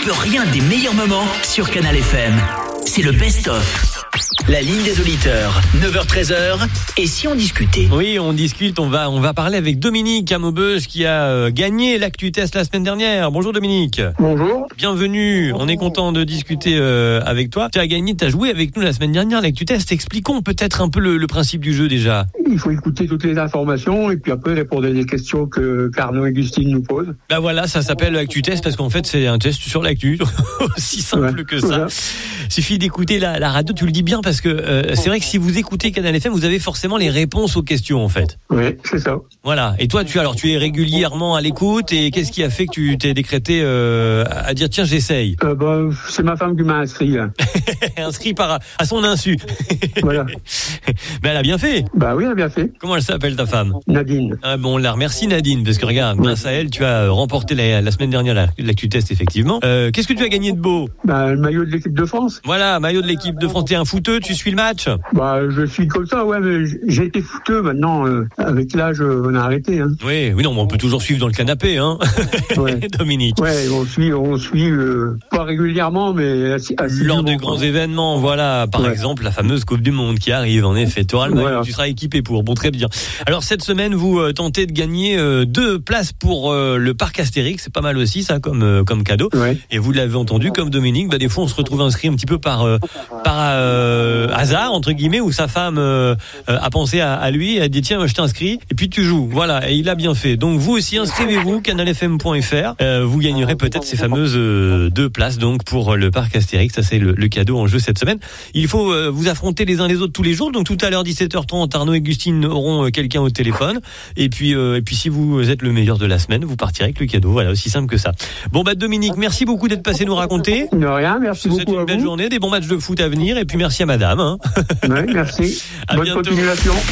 plus rien des meilleurs moments sur Canal FM. C'est le best-of. La ligne des auditeurs, 9h-13h. Et si on discutait ? Oui, on discute, on va parler avec Dominique à Maubeuge qui a gagné l'Actu Test la semaine dernière. Bonjour Dominique. Bonjour. Bienvenue, on est content de discuter avec toi. Tu as joué avec nous la semaine dernière l'Actu Test. Expliquons peut-être un peu le principe du jeu déjà. Il faut écouter toutes les informations et puis après répondre à des questions que Arnaud et Gustine nous posent. Bah voilà, ça s'appelle l'Actu Test parce qu'en fait c'est un test sur l'actu, aussi simple que ça. Voilà. Suffit d'écouter la radio, tu le dis bien parce que c'est vrai que si vous écoutez Canal FM, vous avez forcément les réponses aux questions en fait. Oui, c'est ça. Voilà. Et toi, tu es régulièrement à l'écoute et qu'est-ce qui a fait que tu t'es décrété à dire tiens j'essaye? C'est ma femme qui m'a inscrit. Là. Inscrit à son insu. Voilà. Mais elle a bien fait. Bah oui, elle a bien fait. Comment elle s'appelle ta femme? Nadine. Ah bon, on la remercie Nadine parce que regarde, grâce à elle, tu as remporté la semaine dernière l'Actu Test effectivement. Qu'est-ce que tu as gagné de beau? Le maillot de l'équipe de France. Voilà, maillot de l'équipe de France. T'es un footeux, tu suis le match? Je suis comme ça, ouais, mais j'ai été footeux maintenant. Avec l'âge, on a arrêté. Hein. Oui, non, mais on peut toujours suivre dans le canapé, hein. Ouais. Dominique. Ouais, on suit pas régulièrement, mais assez lors de grands événements, voilà. Par exemple, la fameuse Coupe du Monde qui arrive, en effet. Tu seras équipé pour. Bon, très bien. Alors, cette semaine, vous tentez de gagner 2 places pour le parc Astérix. C'est pas mal aussi, ça, comme cadeau. Ouais. Et vous l'avez entendu, comme Dominique, des fois, on se retrouve inscrit un petit peu par hasard, entre guillemets, où sa femme a pensé à lui, elle a dit tiens, je t'inscris, et puis tu joues. Voilà, et il a bien fait. Donc vous aussi, inscrivez-vous, canalfm.fr. Vous gagnerez peut-être ces fameuses 2 places donc pour le parc Astérix. Ça, c'est le cadeau en jeu cette semaine. Il faut vous affronter les uns les autres tous les jours. Donc tout à l'heure, 17h30, Arnaud et Gustine auront quelqu'un au téléphone. Et puis si vous êtes le meilleur de la semaine, vous partirez avec le cadeau. Voilà, aussi simple que ça. Bon, Dominique, merci beaucoup d'être passé nous raconter. De rien, merci beaucoup. Je vous souhaite une belle journée, des bons matchs de foot à venir, et puis merci à madame. Hein. Ouais, merci. Bonne continuation.